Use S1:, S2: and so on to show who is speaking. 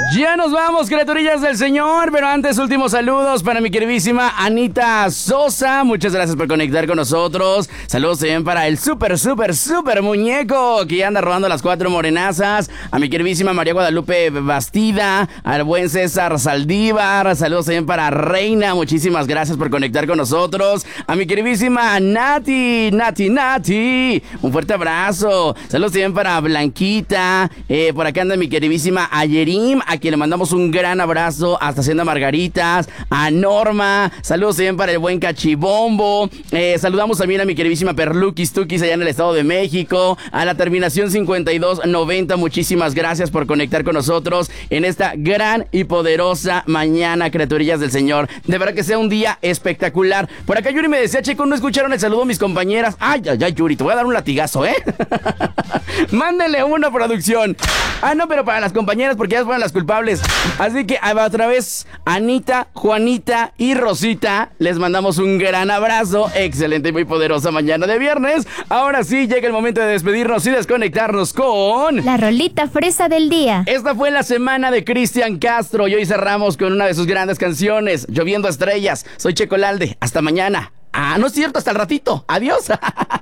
S1: Ya nos vamos, criaturillas del Señor, pero antes últimos saludos para mi queridísima Anita Sosa. Muchas gracias por conectar con nosotros. Saludos también para el super muñeco que anda robando las 4 morenazas. A mi queridísima María Guadalupe Bastida, al buen César Saldívar. Saludos también para Reina. Muchísimas gracias por conectar con nosotros. A mi queridísima Nati. Un fuerte abrazo. Saludos también para Blanquita. Por acá anda mi queridísima Ayerim, a quien le mandamos un gran abrazo hasta Hacienda Margaritas. A Norma, saludos también para el buen Cachibombo. Saludamos también a mi queridísima Perluquis Tuquis allá en el Estado de México. A la terminación 5290, muchísimas gracias por conectar con nosotros en esta gran y poderosa mañana, criaturillas del Señor. De verdad que sea un día espectacular. Por acá Yuri me decía, Checo, ¿no escucharon el saludo de mis compañeras? Ay, Yuri, te voy a dar un latigazo, ¿eh? Mándenle una, producción. No, pero para las compañeras, porque ya fueron las culpables. Así que a través Anita, Juanita y Rosita, les mandamos un gran abrazo. Excelente y muy poderosa mañana de viernes. Ahora sí, llega el momento de despedirnos y desconectarnos con
S2: la rolita fresa del día.
S1: Esta fue la semana de Cristian Castro y hoy cerramos con una de sus grandes canciones, Lloviendo Estrellas. Soy Checo Lalde. Hasta mañana. No es cierto, hasta el ratito. Adiós.